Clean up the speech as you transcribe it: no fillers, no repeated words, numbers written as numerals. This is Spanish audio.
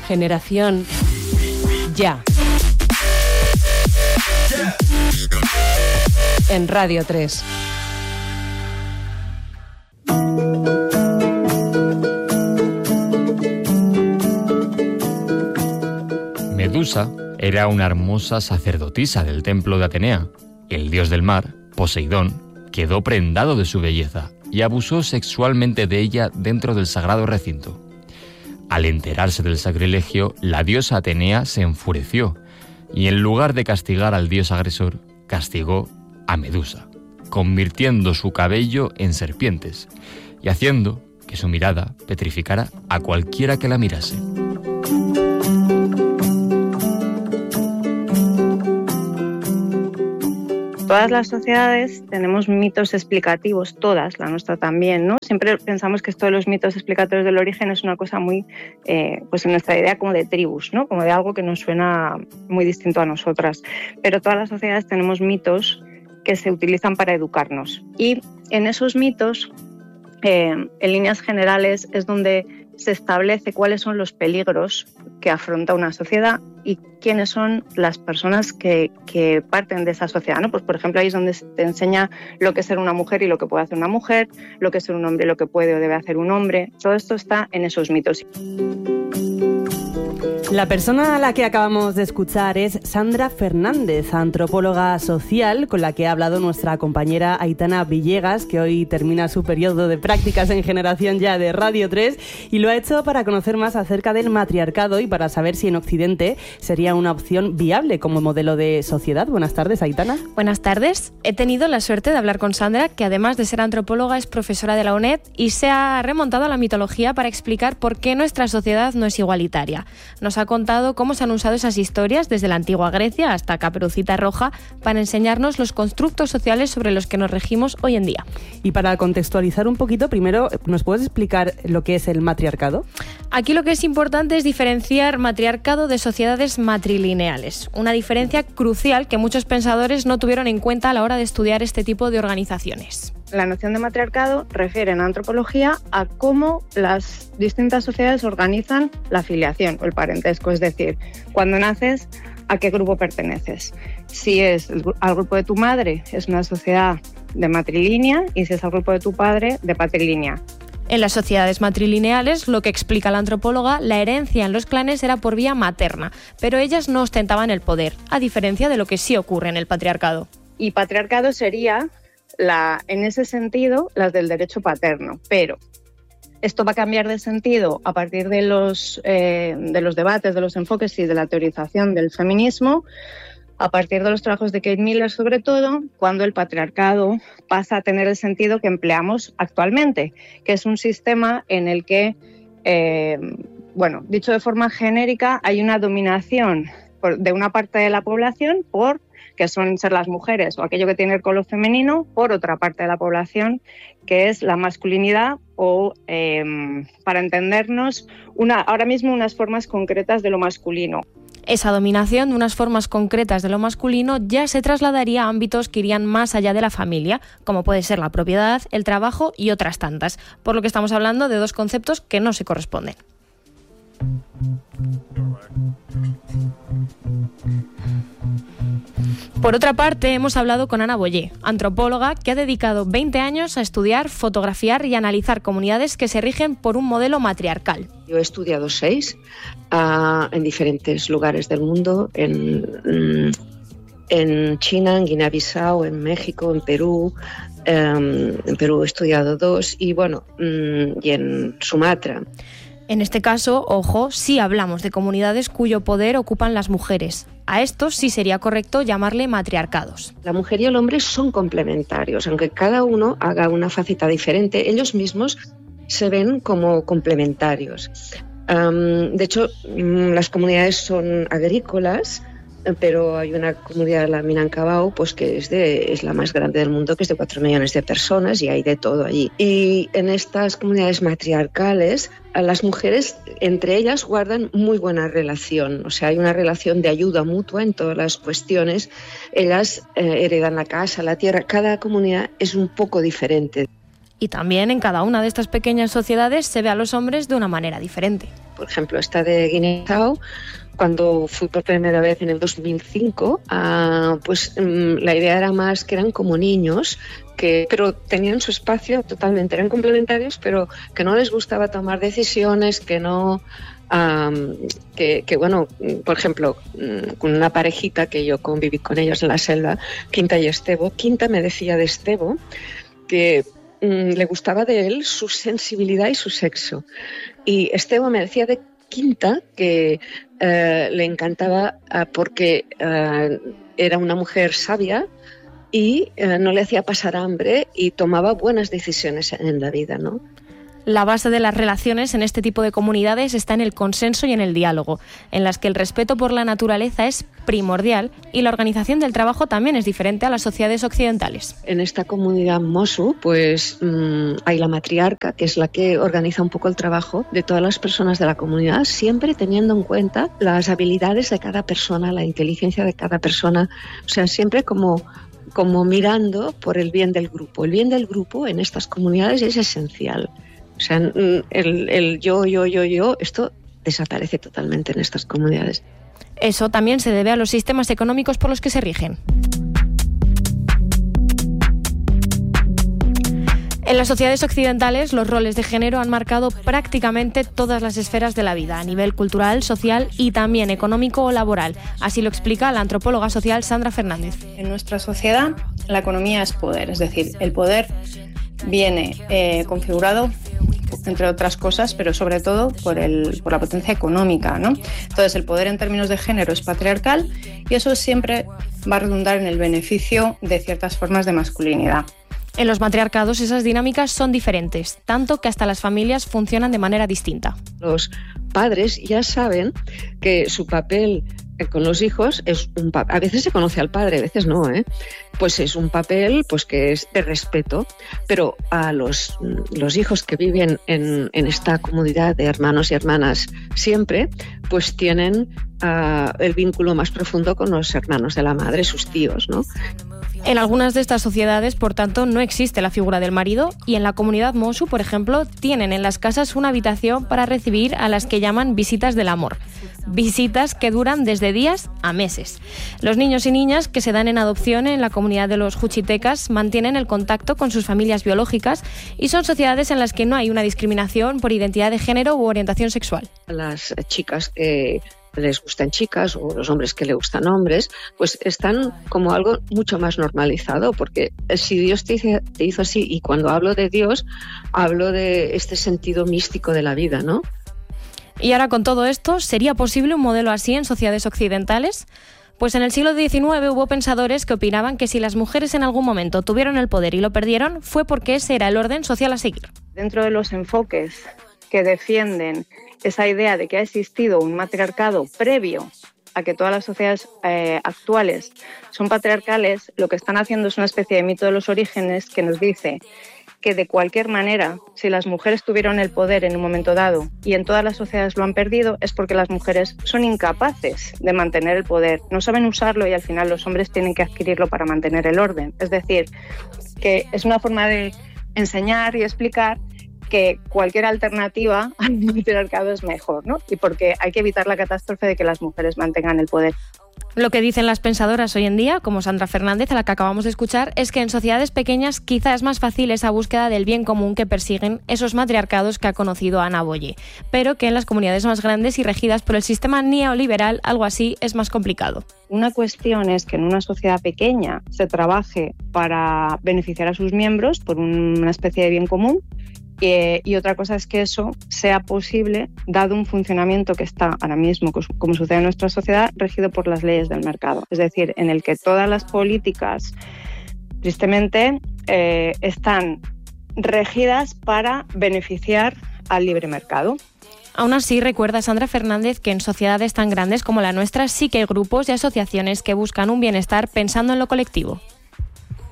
Generación Ya. En Radio 3. Medusa era una hermosa sacerdotisa del templo de Atenea. El dios del mar, Poseidón, quedó prendado de su belleza y abusó sexualmente de ella dentro del sagrado recinto. Al enterarse del sacrilegio, la diosa Atenea se enfureció y en lugar de castigar al dios agresor, castigó a Medusa, convirtiendo su cabello en serpientes y haciendo que su mirada petrificara a cualquiera que la mirase. Todas las sociedades tenemos mitos explicativos, todas, la nuestra también, ¿no? Siempre pensamos que esto de los mitos explicatorios del origen es una cosa muy, pues en nuestra idea como de tribus, ¿no? Como de algo que nos suena muy distinto a nosotras. Pero todas las sociedades tenemos mitos que se utilizan para educarnos. Y en esos mitos, en líneas generales, es donde se establece cuáles son los peligros que afronta una sociedad y quiénes son las personas que parten de esa sociedad, ¿no? Pues, por ejemplo, ahí es donde se te enseña lo que es ser una mujer y lo que puede hacer una mujer, lo que es ser un hombre y lo que puede o debe hacer un hombre. Todo esto está en esos mitos. La persona a la que acabamos de escuchar es Sandra Fernández, antropóloga social, con la que ha hablado nuestra compañera Aitana Villegas, que hoy termina su periodo de prácticas en Generación Ya de Radio 3, y lo ha hecho para conocer más acerca del matriarcado y para saber si en Occidente sería una opción viable como modelo de sociedad. Buenas tardes, Aitana. Buenas tardes. He tenido la suerte de hablar con Sandra, que además de ser antropóloga es profesora de la UNED y se ha remontado a la mitología para explicar por qué nuestra sociedad no es igualitaria. Nos ha contado cómo se han usado esas historias desde la antigua Grecia hasta Caperucita Roja para enseñarnos los constructos sociales sobre los que nos regimos hoy en día. Y para contextualizar un poquito, primero, ¿nos puedes explicar lo que es el matriarcado? Aquí lo que es importante es diferenciar matriarcado de sociedades matrilineales, una diferencia crucial que muchos pensadores no tuvieron en cuenta a la hora de estudiar este tipo de organizaciones. La noción de matriarcado refiere en antropología a cómo las distintas sociedades organizan la filiación o el parentesco, es decir, cuando naces, ¿a qué grupo perteneces? Si es al grupo de tu madre, es una sociedad de matrilínea, y si es al grupo de tu padre, de patrilínea. En las sociedades matrilineales, lo que explica la antropóloga, la herencia en los clanes era por vía materna, pero ellas no ostentaban el poder, a diferencia de lo que sí ocurre en el patriarcado. Y patriarcado sería, en ese sentido, las del derecho paterno, pero esto va a cambiar de sentido a partir de los debates, de los enfoques y de la teorización del feminismo, a partir de los trabajos de Kate Miller sobre todo, cuando el patriarcado pasa a tener el sentido que empleamos actualmente, que es un sistema en el que, dicho de forma genérica, hay una dominación de una parte de la población que suelen ser las mujeres o aquello que tiene el color femenino, por otra parte de la población, que es la masculinidad o, para entendernos, ahora mismo unas formas concretas de lo masculino. Esa dominación de unas formas concretas de lo masculino ya se trasladaría a ámbitos que irían más allá de la familia, como puede ser la propiedad, el trabajo y otras tantas, por lo que estamos hablando de dos conceptos que no se corresponden. Por otra parte, hemos hablado con Ana Boyer, antropóloga que ha dedicado 20 años a estudiar, fotografiar y analizar comunidades que se rigen por un modelo matriarcal. Yo he estudiado 6 en diferentes lugares del mundo, en China, en Guinea-Bissau, en México, en Perú. En Perú he estudiado 2 y en Sumatra. En este caso, ojo, sí hablamos de comunidades cuyo poder ocupan las mujeres. A estos sí sería correcto llamarle matriarcados. La mujer y el hombre son complementarios, aunque cada uno haga una faceta diferente, ellos mismos se ven como complementarios. De hecho, las comunidades son agrícolas, pero hay una comunidad, la Minangkabau, pues que es la más grande del mundo, que es de 4 millones de personas y hay de todo allí. Y en estas comunidades matriarcales, las mujeres entre ellas guardan muy buena relación, o sea, hay una relación de ayuda mutua en todas las cuestiones. Ellas heredan la casa, la tierra, cada comunidad es un poco diferente. Y también en cada una de estas pequeñas sociedades se ve a los hombres de una manera diferente. Por ejemplo, esta de Guinea-Bissau, cuando fui por primera vez en el 2005, pues la idea era más que eran como niños, pero tenían su espacio totalmente, eran complementarios, pero que no les gustaba tomar decisiones, que no... bueno, por ejemplo, con una parejita que yo conviví con ellos en la selva, Quinta y Estebo. Quinta me decía de Estebo que le gustaba de él su sensibilidad y su sexo. Y Estebo me decía de Quinta que le encantaba porque era una mujer sabia y no le hacía pasar hambre y tomaba buenas decisiones en la vida, ¿no? La base de las relaciones en este tipo de comunidades está en el consenso y en el diálogo, en las que el respeto por la naturaleza es primordial y la organización del trabajo también es diferente a las sociedades occidentales. En esta comunidad Mosu, pues hay la matriarca, que es la que organiza un poco el trabajo de todas las personas de la comunidad, siempre teniendo en cuenta las habilidades de cada persona, la inteligencia de cada persona, o sea, siempre como mirando por el bien del grupo. El bien del grupo en estas comunidades es esencial. O sea, el yo, esto desaparece totalmente en estas comunidades. Eso también se debe a los sistemas económicos por los que se rigen. En las sociedades occidentales, los roles de género han marcado prácticamente todas las esferas de la vida, a nivel cultural, social y también económico o laboral. Así lo explica la antropóloga social Sandra Fernández. En nuestra sociedad, la economía es poder, es decir, el poder viene configurado, entre otras cosas, pero sobre todo por la potencia económica, ¿no? Entonces, el poder en términos de género es patriarcal y eso siempre va a redundar en el beneficio de ciertas formas de masculinidad. En los matriarcados esas dinámicas son diferentes, tanto que hasta las familias funcionan de manera distinta. Los padres ya saben que su papel con los hijos es un papel, a veces se conoce al padre, a veces no, pues es un papel pues que es de respeto, pero a los hijos que viven en esta comunidad de hermanos y hermanas siempre, pues tienen el vínculo más profundo con los hermanos de la madre, sus tíos, ¿no? En algunas de estas sociedades, por tanto, no existe la figura del marido y en la comunidad Mosu, por ejemplo, tienen en las casas una habitación para recibir a las que llaman visitas del amor. Visitas que duran desde días a meses. Los niños y niñas que se dan en adopción en la comunidad de los juchitecas mantienen el contacto con sus familias biológicas y son sociedades en las que no hay una discriminación por identidad de género u orientación sexual. Las chicas que les gustan chicas o los hombres que le gustan hombres, pues están como algo mucho más normalizado, porque si Dios te hizo así, y cuando hablo de Dios, hablo de este sentido místico de la vida, ¿no? Y ahora con todo esto, ¿sería posible un modelo así en sociedades occidentales? Pues en el siglo XIX hubo pensadores que opinaban que si las mujeres en algún momento tuvieron el poder y lo perdieron, fue porque ese era el orden social a seguir. Dentro de los enfoques que defienden esa idea de que ha existido un matriarcado previo a que todas las sociedades actuales son patriarcales, lo que están haciendo es una especie de mito de los orígenes que nos dice que de cualquier manera, si las mujeres tuvieron el poder en un momento dado y en todas las sociedades lo han perdido, es porque las mujeres son incapaces de mantener el poder, no saben usarlo y al final los hombres tienen que adquirirlo para mantener el orden. Es decir, que es una forma de enseñar y explicar que cualquier alternativa al matriarcado es mejor, ¿no? Y porque hay que evitar la catástrofe de que las mujeres mantengan el poder. Lo que dicen las pensadoras hoy en día, como Sandra Fernández, a la que acabamos de escuchar, es que en sociedades pequeñas quizá es más fácil esa búsqueda del bien común que persiguen esos matriarcados que ha conocido Ana Boye, pero que en las comunidades más grandes y regidas por el sistema neoliberal, algo así es más complicado. Una cuestión es que en una sociedad pequeña se trabaje para beneficiar a sus miembros por una especie de bien común, y otra cosa es que eso sea posible dado un funcionamiento que está ahora mismo, como sucede en nuestra sociedad, regido por las leyes del mercado. Es decir, en el que todas las políticas, tristemente, están regidas para beneficiar al libre mercado. Aún así, recuerda Sandra Fernández que en sociedades tan grandes como la nuestra sí que hay grupos y asociaciones que buscan un bienestar pensando en lo colectivo.